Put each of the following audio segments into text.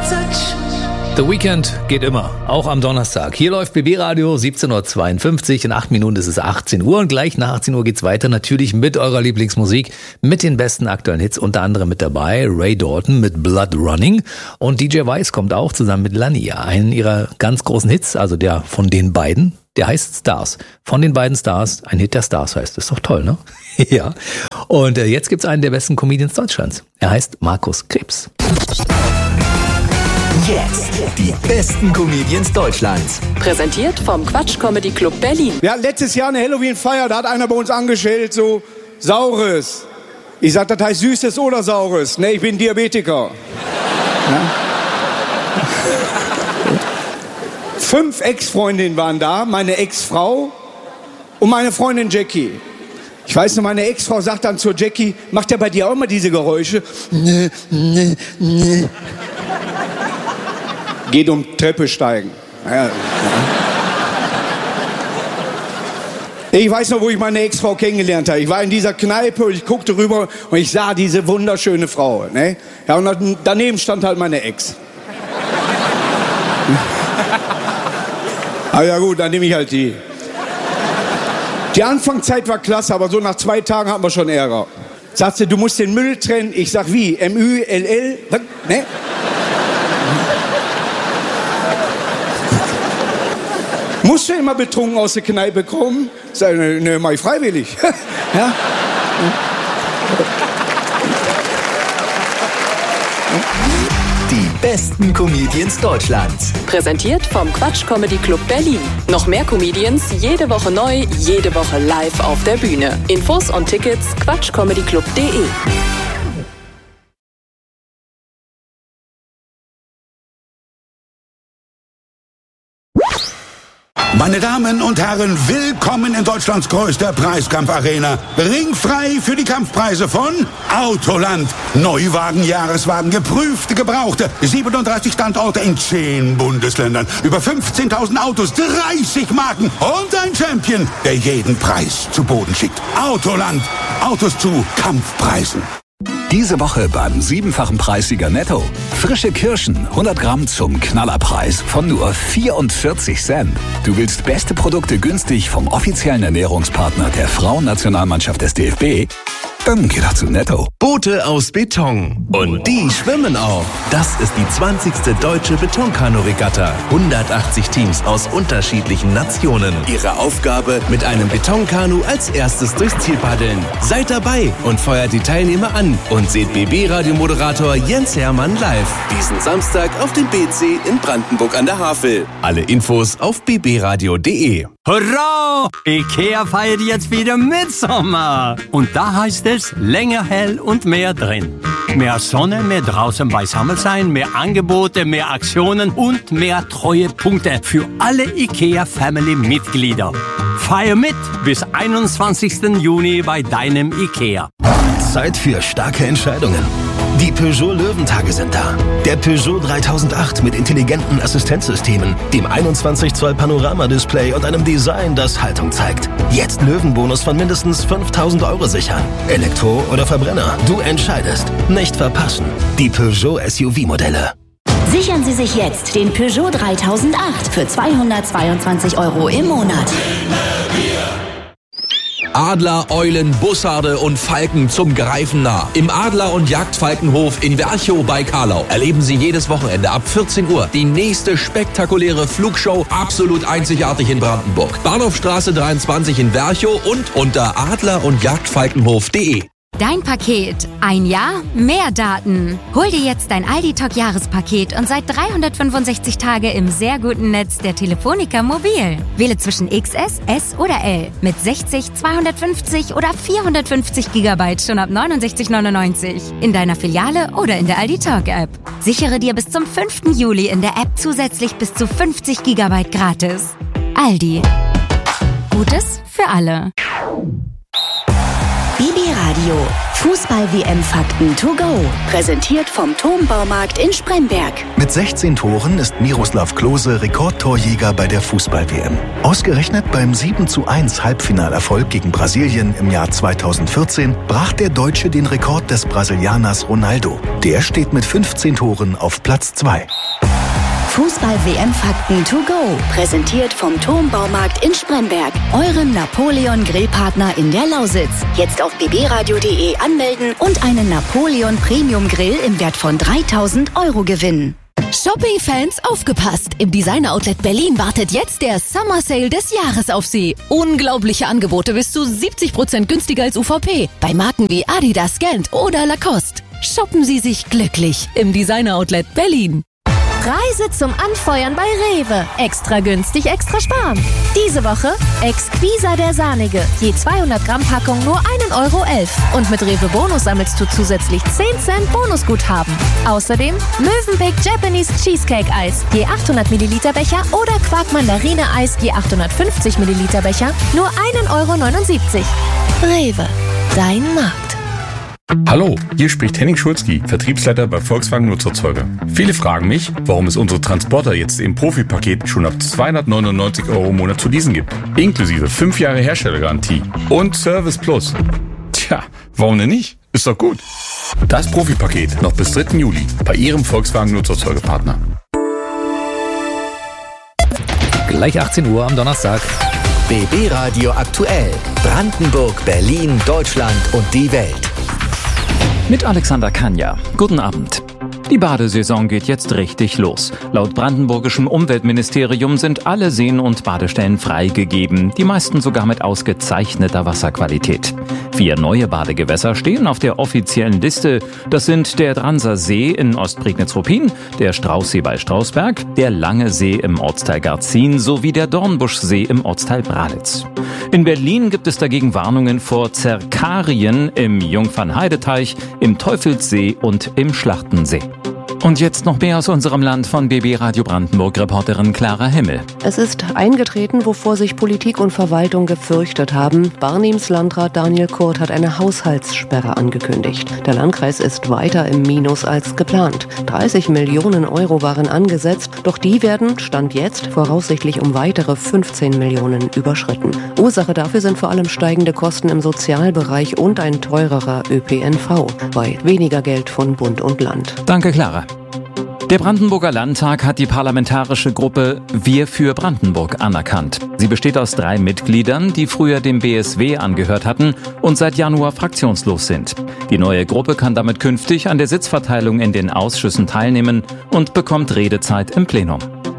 The Weekend geht immer, auch am Donnerstag. Hier läuft BB Radio 17.52 Uhr, in 8 Minuten ist es 18 Uhr und gleich nach 18 Uhr geht's weiter, natürlich mit eurer Lieblingsmusik, mit den besten aktuellen Hits, unter anderem mit dabei Ray Dalton mit Blood Running und DJ Weiss kommt auch zusammen mit Lania, einen ihrer ganz großen Hits, also der von den beiden. Der heißt Stars. Von den beiden Stars, ein Hit der Stars heißt. Das ist doch toll, ne? Ja. Und jetzt gibt's einen der besten Comedians Deutschlands. Er heißt Markus Krebs. Jetzt die besten Comedians Deutschlands. Präsentiert vom Quatsch Comedy Club Berlin. Wir hatten letztes Jahr eine Halloween-Feier, da hat einer bei uns angestellt, so Saures. Ich sag, das heißt Süßes oder Saures. Ne, ich bin Diabetiker. Ja? 5 Ex-Freundinnen waren da, meine Ex-Frau und meine Freundin Jackie. Ich weiß noch, meine Ex-Frau sagt dann zur Jackie, macht ja bei dir auch immer diese Geräusche? Ne, ne, ne. Geht um Treppe steigen. Ja. Ich weiß noch, wo ich meine Ex-Frau kennengelernt habe. Ich war in dieser Kneipe und ich guckte rüber und ich sah diese wunderschöne Frau. Ne? Ja, und daneben stand halt meine Ex. Aber ja gut, dann nehme ich halt die. Die Anfangszeit war klasse, aber so nach 2 Tagen hatten wir schon Ärger. Sagt sie, du musst den Müll trennen. Ich sag, wie? M-Ü-L-L? Was? Ne? Musst du immer betrunken aus der Kneipe kommen? Sag, ne, mach ich freiwillig. Ja? Die besten Comedians Deutschlands. Präsentiert vom Quatsch Comedy Club Berlin. Noch mehr Comedians, jede Woche neu, jede Woche live auf der Bühne. Infos und Tickets quatschcomedyclub.de. Meine Damen und Herren, willkommen in Deutschlands größter Preiskampfarena. Ringfrei für die Kampfpreise von Autoland. Neuwagen, Jahreswagen, geprüfte, gebrauchte. 37 Standorte in 10 Bundesländern. Über 15.000 Autos, 30 Marken und ein Champion, der jeden Preis zu Boden schickt. Autoland. Autos zu Kampfpreisen. Diese Woche beim 7-fachen Preissieger Netto. Frische Kirschen, 100 Gramm zum Knallerpreis von nur 44 Cent. Du willst beste Produkte günstig vom offiziellen Ernährungspartner der Frauennationalmannschaft des DFB? Dann geh doch zu Netto. Boote aus Beton. Und die schwimmen auch. Das ist die 20. Deutsche Betonkanu-Regatta. 180 Teams aus unterschiedlichen Nationen. Ihre Aufgabe, mit einem Betonkanu als erstes durchs Ziel paddeln. Seid dabei und feuert die Teilnehmer an. Und seht BB-Radiomoderator Jens Hermann live. Diesen Samstag auf dem BC in Brandenburg an der Havel. Alle Infos auf bbradio.de. Hurra! Ikea feiert jetzt wieder Mitsommer. Und da heißt es, länger hell und mehr drin. Mehr Sonne, mehr draußen beisammen sein, mehr Angebote, mehr Aktionen und mehr Treuepunkte für alle Ikea-Family-Mitglieder. Feier mit bis 21. Juni bei deinem Ikea. Zeit für starke Entscheidungen. Die Peugeot Löwentage sind da. Der Peugeot 3008 mit intelligenten Assistenzsystemen, dem 21 Zoll Panoramadisplay und einem Design, das Haltung zeigt. Jetzt Löwenbonus von mindestens 5.000 € sichern. Elektro oder Verbrenner, du entscheidest. Nicht verpassen. Die Peugeot SUV-Modelle. Sichern Sie sich jetzt den Peugeot 3008 für 222 € im Monat. Adler, Eulen, Bussarde und Falken zum Greifen nah. Im Adler- und Jagdfalkenhof in Werchow bei Karlau erleben Sie jedes Wochenende ab 14 Uhr die nächste spektakuläre Flugshow, absolut einzigartig in Brandenburg. Bahnhofstraße 23 in Werchow und unter adler- und jagdfalkenhof.de. Dein Paket. Ein Jahr, mehr Daten. Hol dir jetzt dein Aldi-Talk-Jahrespaket und seit 365 Tage im sehr guten Netz der Telefonica Mobil. Wähle zwischen XS, S oder L mit 60, 250 oder 450 GB schon ab 69,99 in deiner Filiale oder in der Aldi-Talk-App. Sichere dir bis zum 5. Juli in der App zusätzlich bis zu 50 GB gratis. Aldi. Gutes für alle. BB Radio. Fußball-WM-Fakten to go. Präsentiert vom Turmbaumarkt in Spremberg. Mit 16 Toren ist Miroslav Klose Rekordtorjäger bei der Fußball-WM. Ausgerechnet beim 7:1 Halbfinalerfolg gegen Brasilien im Jahr 2014 brach der Deutsche den Rekord des Brasilianers Ronaldo. Der steht mit 15 Toren auf Platz 2. Fußball-WM-Fakten to go. Präsentiert vom Turmbaumarkt in Spremberg. Eurem Napoleon-Grillpartner in der Lausitz. Jetzt auf bbradio.de anmelden und einen Napoleon Premium Grill im Wert von 3.000 € gewinnen. Shopping-Fans, aufgepasst! Im Designer-Outlet Berlin wartet jetzt der Summer Sale des Jahres auf Sie. Unglaubliche Angebote bis zu 70% günstiger als UVP. Bei Marken wie Adidas, Gant oder Lacoste. Shoppen Sie sich glücklich im Designer-Outlet Berlin. Preise zum Anfeuern bei Rewe. Extra günstig, extra sparen. Diese Woche Exquisa der Sahnige. Je 200 Gramm Packung nur 1,11 €. Und mit Rewe Bonus sammelst du zusätzlich 10 Cent Bonusguthaben. Außerdem Mövenpick Japanese Cheesecake Eis. Je 800 Milliliter Becher oder Quark Mandarine Eis. Je 850 Milliliter Becher. Nur 1,79 €. Rewe. Dein Markt. Hallo, hier spricht Henning Schulzki, Vertriebsleiter bei Volkswagen Nutzerzeuger. Viele fragen mich, warum es unsere Transporter jetzt im Profi-Paket schon ab 299 € im Monat zu leasen gibt. Inklusive 5 Jahre Herstellergarantie und Service Plus. Tja, warum denn nicht? Ist doch gut. Das Profi-Paket noch bis 3. Juli bei Ihrem Volkswagen Nutzerzeugerpartner. Gleich 18 Uhr am Donnerstag. BB Radio aktuell. Brandenburg, Berlin, Deutschland und die Welt. Mit Alexander Kanja. Guten Abend. Die Badesaison geht jetzt richtig los. Laut brandenburgischem Umweltministerium sind alle Seen und Badestellen freigegeben, die meisten sogar mit ausgezeichneter Wasserqualität. 4 neue Badegewässer stehen auf der offiziellen Liste. Das sind der Dranser See in Ostprignitz-Ruppin, der Straußsee bei Strausberg, der Lange See im Ortsteil Garzin sowie der Dornbuschsee im Ortsteil Bralitz. In Berlin gibt es dagegen Warnungen vor Zerkarien im Jungfernheideteich, im Teufelssee und im Schlachtensee. Und jetzt noch mehr aus unserem Land von BB Radio Brandenburg-Reporterin Clara Himmel. Es ist eingetreten, wovor sich Politik und Verwaltung gefürchtet haben. Barnims Landrat Daniel Kurt hat eine Haushaltssperre angekündigt. Der Landkreis ist weiter im Minus als geplant. 30 Millionen € waren angesetzt, doch die werden, Stand jetzt, voraussichtlich um weitere 15 Millionen überschritten. Ursache dafür sind vor allem steigende Kosten im Sozialbereich und ein teurerer ÖPNV. Bei weniger Geld von Bund und Land. Danke, Clara. Der Brandenburger Landtag hat die parlamentarische Gruppe Wir für Brandenburg anerkannt. Sie besteht aus 3 Mitgliedern, die früher dem BSW angehört hatten und seit Januar fraktionslos sind. Die neue Gruppe kann damit künftig an der Sitzverteilung in den Ausschüssen teilnehmen und bekommt Redezeit im Plenum.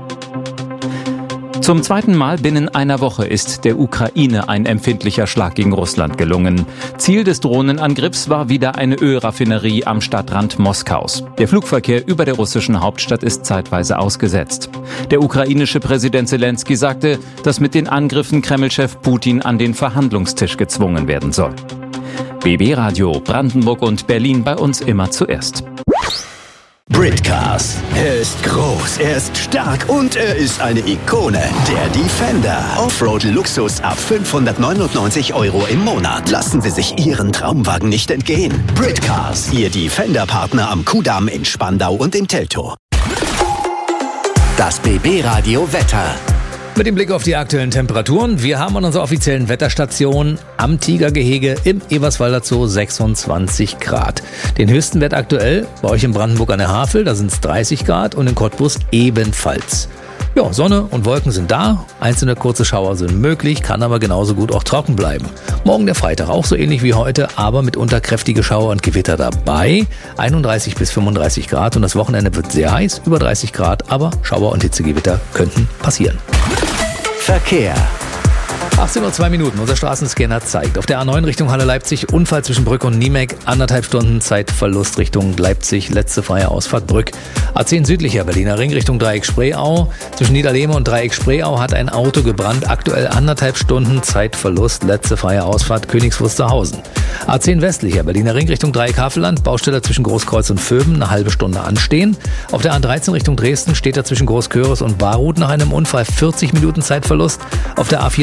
Zum 2. Mal binnen einer Woche ist der Ukraine ein empfindlicher Schlag gegen Russland gelungen. Ziel des Drohnenangriffs war wieder eine Ölraffinerie am Stadtrand Moskaus. Der Flugverkehr über der russischen Hauptstadt ist zeitweise ausgesetzt. Der ukrainische Präsident Zelensky sagte, dass mit den Angriffen Kreml-Chef Putin an den Verhandlungstisch gezwungen werden soll. BB Radio Brandenburg und Berlin bei uns immer zuerst. Britcars. Er ist groß, er ist stark und er ist eine Ikone. Der Defender. Offroad-Luxus ab 599 € im Monat. Lassen Sie sich Ihren Traumwagen nicht entgehen. Britcars. Ihr Defender-Partner am Kudamm in Spandau und in Teltow. Das BB-Radio Wetter. Mit dem Blick auf die aktuellen Temperaturen. Wir haben an unserer offiziellen Wetterstation am Tigergehege im Eberswalder Zoo 26 Grad. Den höchsten Wert aktuell bei euch in Brandenburg an der Havel, da sind es 30 Grad und in Cottbus ebenfalls. Ja, Sonne und Wolken sind da, einzelne kurze Schauer sind möglich, kann aber genauso gut auch trocken bleiben. Morgen der Freitag auch so ähnlich wie heute, aber mitunter kräftige Schauer und Gewitter dabei. 31 bis 35 Grad und das Wochenende wird sehr heiß, über 30 Grad, aber Schauer und Hitzegewitter könnten passieren. Verkehr. 18:02 Uhr, unser Straßenscanner zeigt. Auf der A9 Richtung Halle-Leipzig, Unfall zwischen Brück und Niemek, 1,5 Stunden Zeitverlust Richtung Leipzig, letzte freie Ausfahrt Brück. A10 südlicher Berliner Ring Richtung Dreieck Spreeau. Zwischen Niederlehme und Dreieck Spreeau hat ein Auto gebrannt, aktuell 1,5 Stunden Zeitverlust, letzte freie Ausfahrt Königs Wusterhausen. A10 westlicher Berliner Ring Richtung Dreieck Havelland, Baustelle zwischen Großkreuz und Vöben, eine halbe Stunde anstehen. Auf der A13 Richtung Dresden steht er zwischen Großköris und Barut nach einem Unfall, 40 Minuten Zeitverlust. Auf der A24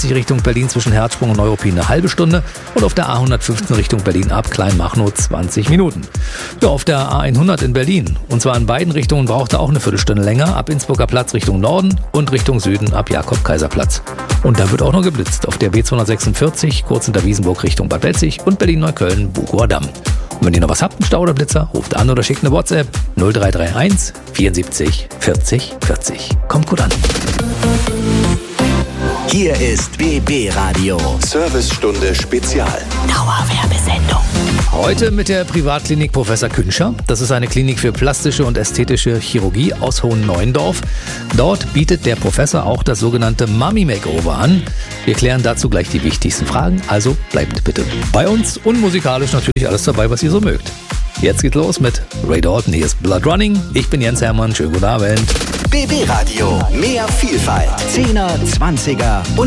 A40 Richtung Berlin zwischen Herzsprung und Neuruppin eine halbe Stunde und auf der A115 Richtung Berlin ab Kleinmachnow 20 Minuten. Ja, auf der A100 in Berlin, und zwar in beiden Richtungen, braucht er auch eine Viertelstunde länger, ab Innsbrucker Platz Richtung Norden und Richtung Süden ab Jakob-Kaiser-Platz. Und da wird auch noch geblitzt auf der B246, kurz hinter Wiesenburg Richtung Bad Belzig und Berlin-Neukölln, Buchower Damm. Und wenn ihr noch was habt, einen Stau oder Blitzer, ruft an oder schickt eine WhatsApp 0331 74 40 40. Kommt gut an. Hier ist BB Radio. Servicestunde Spezial. Dauerwerbesendung. Heute mit der Privatklinik Professor Künscher. Das ist eine Klinik für plastische und ästhetische Chirurgie aus Hohenneuendorf. Dort bietet der Professor auch das sogenannte Mummy Makeover an. Wir klären dazu gleich die wichtigsten Fragen, also bleibt bitte bei uns und musikalisch natürlich alles dabei, was ihr so mögt. Jetzt geht's los mit Ray Dalton, hier ist Blood Running. Ich bin Jens Hermann, schönen guten Abend. BB Radio, mehr Vielfalt. 10er, 20er und